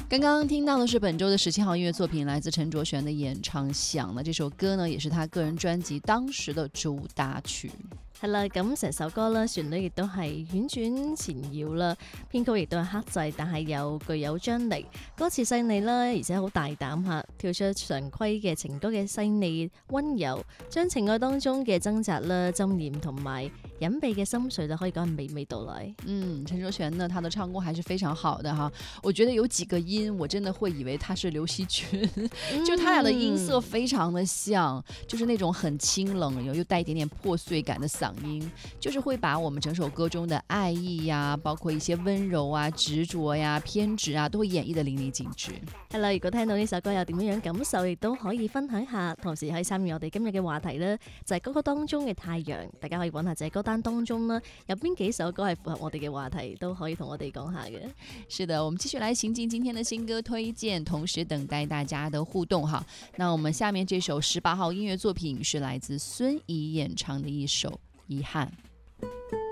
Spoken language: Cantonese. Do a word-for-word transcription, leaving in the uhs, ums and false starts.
刚刚听到的是本周的十七号音乐作品，来自陳卓璇的演唱《想》呢，這首歌呢也是他個人專輯當時的主打曲。 係啦，咁成首歌啦，旋律亦都係婉轉纏繞啦，編曲亦都係克制，但係又具有張力，歌詞細膩啦，而且好大膽嚇，跳出常規嘅情歌嘅細膩溫柔，將情愛當中嘅掙扎啦、箴念同埋隱秘嘅心碎啦，可以講係娓娓道來。 嗯，陳卓璇呢，他的唱功還是非常好的哈。我覺得有幾個音，我真的會以為他是劉惜君，嗯、就他倆的音色非常的像，就是那種很清冷又又帶一點點破碎感的嗓音，就是會把我們整首歌中的愛意呀，包括一些溫柔啊、執着呀、偏執啊，都會演繹得淋漓盡致。 係啦，如果聽到呢首歌有點樣感受，亦都可以分享下，同時可以參與我哋今日嘅話題啦，就係歌曲當中嘅太陽，大家可以揾下這歌單當中啦，有邊幾首歌係符合我哋嘅話題，都可以同我哋講下嘅。 是的，我們繼續來行進今天的新歌推薦，同時等待大家的互動哈。那我們下面這首十八號音樂作品是來自孫怡演唱的一首《遺憾》。